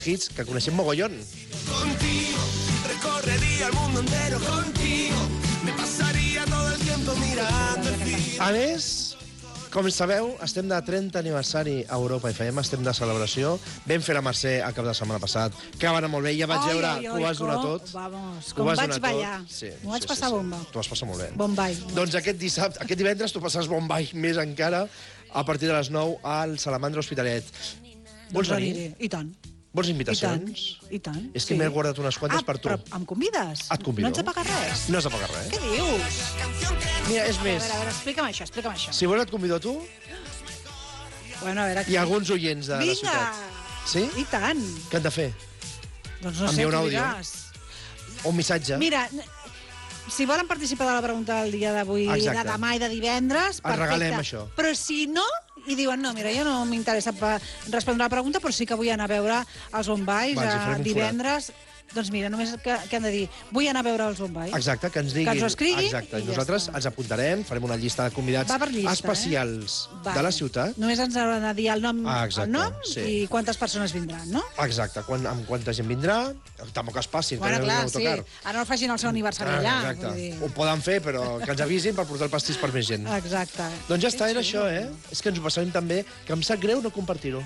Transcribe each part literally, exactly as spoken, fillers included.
hits que coneixem mogollon. Contigo recorrería el mundo entero contigo. Me pasaría todo el tiempo mirando el cielo. A més, com sabeu, estem de trenta aniversari a Europa F M, estem de celebració. Vam fer la Mercè el cap de setmana passat, que va anar molt bé, ja vaig Ai, veure ai, que ho ai, vas donar com- tot. vamos, Ho com vas vaig donar ballar. tot. Sí, M'ho vaig sí, passar sí, bomba. Sí. T'ho vas passar molt bé. Bon ball. Doncs aquest dissabte, aquest divendres, tu passes bon ball més encara, a partir de les nou al Salamandra Hospitalet. Vols Doncs venir? aniré. I tant. Vols I tant. invitacions? I tant. És que m'he guardat unes quantes ah, per tu. Però em convides? Et convido. No ets de pagar res? No has de pagar res. Què dius? Mira, és A més, veure, a veure, explica'm això, explica'm això. si vols et convido a tu Bueno, a veure... i alguns oients de la Vinga! ciutat. Sí? I tant. Què han de fer? Doncs no sé, Envia un tu àudio. diràs. Un missatge? Mira, n- si volen participar de la pregunta del dia d'avui, Exacte. de demà i de divendres, Els perfecte. regalem això. Però si no, i diuen, no, mira, jo no m'interessa pa- respondre la pregunta, però sí que vull anar a veure els Bombais Va, els hi farem un divendres. Doncs mira, només que, que han de dir, vull anar a veure els Bombais. Exacte, que ens diguin... Que ens ho escriguin Exacte, i i ja nosaltres està. ens apuntarem, farem una llista de convidats Va per llista, especials eh? Va. de la ciutat. Només ens hauran de dir el nom, Ah, exacte, el nom sí. i quantes persones vindran, no? Exacte, quan, amb quanta gent vindrà, tampoc es passin, Bueno, que no clar, hi ha sí. autocar. Ara no facin el seu aniversari Ah, allà. exacte, Vull dir... ho poden fer, però que ens avisin per portar el pastís per més gent. Exacte. Doncs ja està, era això, eh? És que ens ho passarem també, que em sap greu no compartir-ho.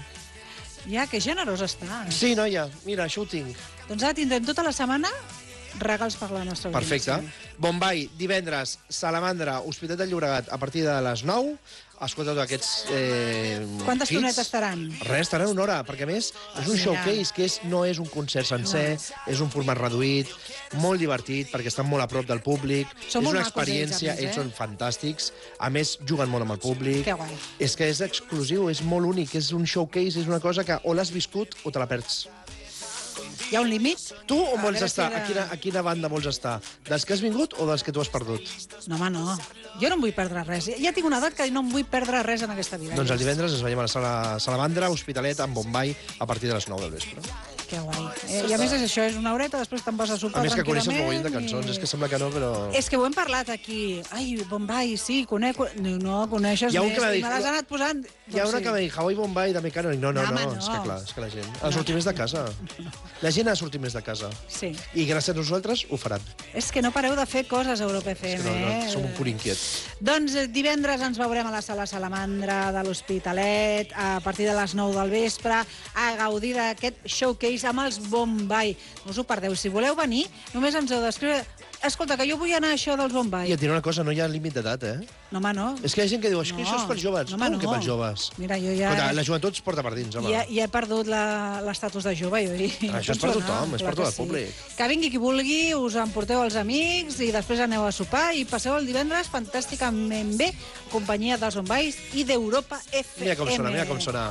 Ja, que generós està. Sí, noia, mira, això ho tinc. Doncs ara tindrem tota la setmana regals per la nostra Perfecte. audiència. Bombay, divendres, Salamandra, Hospitalet de Llobregat, a partir de les nou. Escolta tots aquests eh, Quantes hits. tonetes estaran? Res, estaran una hora, perquè a més és un Sí, showcase, que és, no és un concert sencer, és un format reduït, molt divertit, perquè estan molt a prop del públic, Són és molt una macos experiència, ells, a més, ells eh? són fantàstics, a més juguen molt amb el públic, Que guai. és que és exclusiu, és molt únic, és un showcase, és una cosa que o l'has viscut o te la perds. Hi ha un límit? Tu on A vols veure estar? si era- A, quina, a quina banda vols estar? Dels que has vingut o dels que tu has perdut? No, home, no. Jo no em vull perdre res. Ja tinc una edat que no em vull perdre res en aquesta vida. Doncs el divendres ens veiem a la sala Salamandra, Hospitalet, amb Bombay, a partir de les nou del vespre. Que guai. Eh, I a més és això, és una horeta, després te'n vas a A sopar més que coneixes tranquil·lament mogollon de cançons, i- és que sembla que no, però... És que ho hem parlat aquí. Ai, Bombay, sí, conec... No, no coneixes Hi ha un més. que m'ha I dit- me l'has anat posant... Hi ha Doncs una sí. que va dir Hawaii Bombay de Mecano. No, no, No, no, home, no. és que clar, és que la gent... Ha de sortir més de casa. La gent ha de sortir més de casa. Sí. I gràcies a nosaltres ho faran. És que no pareu de fer coses a Europa F M, És que no, no, eh? som un punt inquiet. Doncs eh, divendres ens veurem a la sala Salamandra de l'Hospitalet a partir de les nou del vespre a gaudir d'aquest showcase amb els Bombay. No us ho perdeu. Si voleu venir, només ens heu d'escriure... Escolta, que jo vull anar a això dels Bombay. I et diré una cosa, no hi ha límit d'edat, eh? No, home, no. És que hi ha gent que diu, és que No. això és pels joves. No, home, Com que no. pels joves? Mira, jo ja... Escolta, la joventut es porta per dins, home. Ja, ja he perdut la- l'estatus de jove, jo. I Això és penso per anar, tothom, és clar per tot que el públic. Que vingui qui vulgui, us emporteu els amics i després aneu a sopar i passeu el divendres fantàsticament bé en companyia dels Bombais i d'Europa F M. Mira com sona, mira com sona.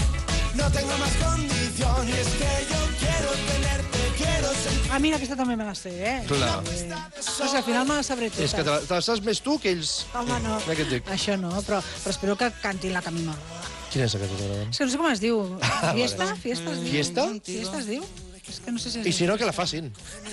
No tengo más condiciones que yo quiero tenerte, quiero sentir. Ah, mira, aquesta també me la sé, eh? Clar. Eh, o sigui, al final me la sabré tota. És que te la, te la saps més tu que ells. Home, no. Mira què et dic. Això no, però, però espero que cantin la Camí Marrola. Quina és aquesta que t'agrada? És que no sé com es diu. Fiesta? Fiesta es diu? Fiesta? Fiesta es diu? És que no sé si es I diu. si no, que la facin.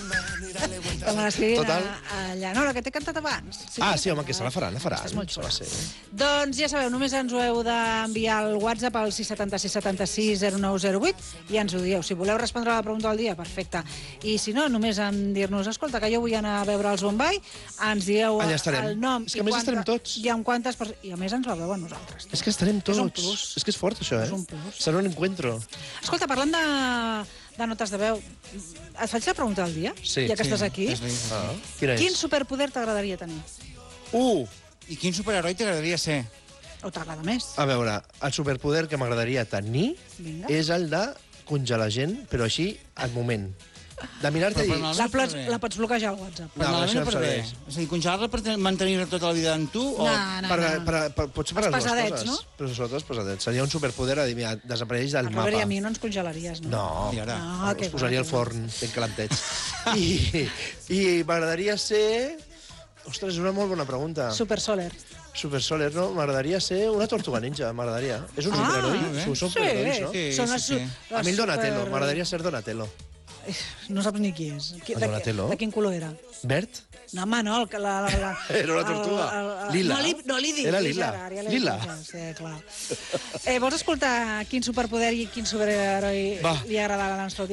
Que me l'escriguin Total. a- allà. No, la que t'he cantat abans. Sí, Ah, que sí, l'he home, que se la faran, la faran. Aquesta és molt Se la xula. sé. Doncs ja sabeu, només ens ho heu d'enviar al WhatsApp al sis setanta sis setanta sis zero nou zero vuit i ens ho dieu. Si voleu respondre a la pregunta del dia, perfecte. I si no, només en dir-nos, escolta, que jo vull anar a veure els Bombay, ens dieu Allà estarem. el nom. És que i a més quanta- estarem tots. I amb quantes persones... I a més ens veureu a nosaltres. És que estarem tots. És un plus. És que és fort, això, eh? És un plus. Serà un encuentro. Escolta, parlant de, de notes de veu, et faig la pregunta del dia? Sí. Ja que Sí, estàs aquí. és veritat. Ah, quina és? Quin superpoder t'agradaria tenir? Uh, I quin superheroi t'agradaria ser? O t'agrada més? a veure, el superpoder que m'agradaria tenir Vinga. és el de congelar gent, però així, al moment. De mirar-te i Però dir... per La, no pots, per bé. la pots bloquejar al WhatsApp. Per No, malament això o per no bé? serveix. És a dir, congelar-la per ten- mantenir-la tota la vida amb tu? O... No, no, Per, no. per, per, potser per Els les dues pesadets, coses. no? Però sobretot els pesadets. Seria un superpoder a dir, mira, desapareix del A mapa. Robert i a mi no ens congelaries, no? No, I ara? No, us que posaria al va, forn ben calentets. I, i m'agradaria ser... Ostres, és una molt bona pregunta. Super Soler. Super Soler, no? M'agradaria ser una tortuga ninja, m'agradaria. És un Ah, superheroi? bé. Són Sí, superherois, no? Sí, són sí, les su- sí. les A mi el Donatello, super- m'agradaria ser Donatello. No saps ni qui és. Qui, El de, Donatello? de quin color era? Verd? No, home, no. El, que la, la, la, Era una tortuga. el- el- el- Lila. No li, no li diguis, Era lila. ara, ara ja l'he Lila. dit, Sí, clar. Eh, vols escoltar quin superpoder i quin superheroi Va. li agrada a la nostra audiència?